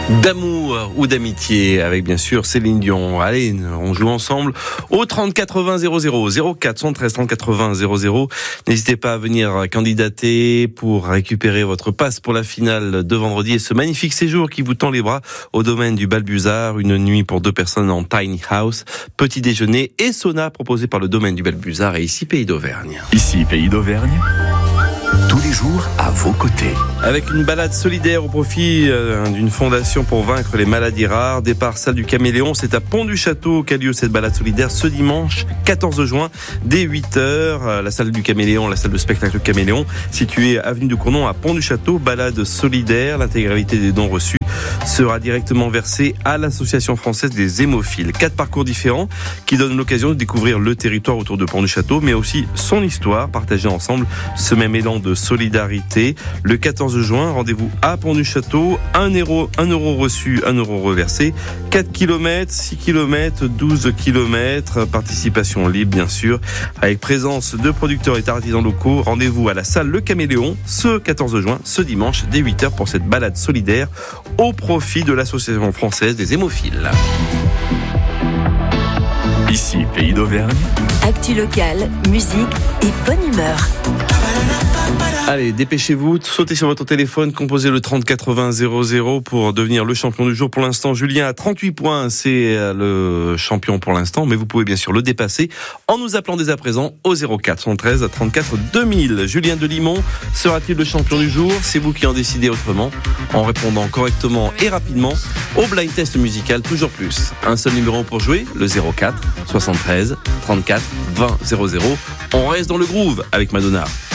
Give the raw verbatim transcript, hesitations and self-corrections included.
D'amour ou d'amitié avec bien sûr Céline Dion. Allez, on joue ensemble au trente quatre-vingts zéro zéro zéro quatre cent treize trente quatre-vingts zéro zéro. N'hésitez pas à venir candidater pour récupérer votre passe pour la finale de vendredi et ce magnifique séjour qui vous tend les bras au domaine du Balbuzard. Une nuit pour deux personnes en tiny house, petit déjeuner et sauna proposé par le domaine du Balbuzard et ici Pays d'Auvergne. Ici Pays d'Auvergne. Tous les jours à vos côtés. Avec une balade solidaire au profit euh, d'une fondation pour vaincre les maladies rares. Départ salle du Caméléon, c'est à Pont-du-Château qu'a lieu cette balade solidaire ce dimanche quatorze juin dès huit heures. La salle du Caméléon, la salle de spectacle Caméléon, située avenue du Cournon à Pont-du-Château. Balade solidaire, l'intégralité des dons reçus sera directement versée à l'Association française des hémophiles. Quatre parcours différents qui donnent l'occasion de découvrir le territoire autour de Pont-du-Château, mais aussi son histoire, partager ensemble ce même élan de solidarité. Le quatorze juin, rendez-vous à Pont-du-Château, un euro, un euro reçu, un euro reversé, quatre kilomètres, six kilomètres, douze kilomètres, participation libre bien sûr, avec présence de producteurs et d'artisans locaux. Rendez-vous à la salle Le Caméléon ce quatorze juin, ce dimanche, dès huit heures pour cette balade solidaire au profit de l'Association française des hémophiles. Ici Pays d'Auvergne. Actu locale, musique et bonne humeur. Allez, dépêchez-vous, sautez sur votre téléphone, composez le trente quatre-vingts zéro zéro pour devenir le champion du jour. Pour l'instant, Julien a trente-huit points, c'est le champion pour l'instant, mais vous pouvez bien sûr le dépasser en nous appelant dès à présent au zéro quatre cent treize trente-quatre deux mille. Julien de Limon sera-t-il le champion du jour? C'est vous qui en décidez autrement, en répondant correctement et rapidement au blind test musical Toujours Plus. Un seul numéro pour jouer, le zéro quatre soixante-treize trente-quatre vingt zéro zéro. On reste dans le groove avec Madonna.